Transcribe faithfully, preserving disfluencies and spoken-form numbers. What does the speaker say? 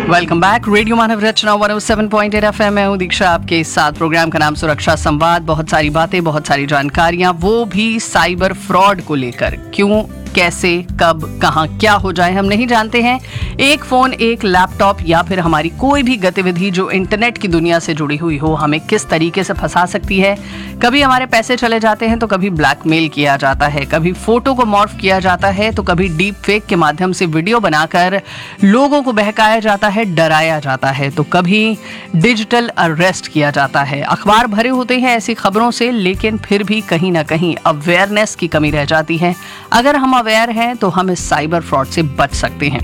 Welcome back. Radio मानव रचना एक सौ सात पॉइंट आठ एफ एम। मैं हूँ दीक्षा आपके साथ। प्रोग्राम का नाम सुरक्षा संवाद। बहुत सारी बातें, बहुत सारी जानकारियां, वो भी साइबर फ्रॉड को लेकर। क्यों, कैसे, कब, कहां क्या हो जाए हम नहीं जानते हैं। एक फोन, एक लैपटॉप या फिर हमारी कोई भी गतिविधि जो इंटरनेट की दुनिया से जुड़ी हुई हो हमें किस तरीके से फंसा सकती है। कभी हमारे पैसे चले जाते हैं तो कभी ब्लैकमेल किया जाता है, कभी फोटो को मॉर्फ किया जाता है, तो कभी डीप फेक के माध्यम से वीडियो बनाकर लोगों को बहकाया जाता है, डराया जाता है, तो कभी डिजिटल अरेस्ट किया जाता है। अखबार भरे होते हैं ऐसी खबरों से, लेकिन फिर भी कहीं ना कहीं अवेयरनेस की कमी रह जाती है। अगर हम अवेयर हैं तो हम इस साइबर फ्रॉड से बच सकते हैं।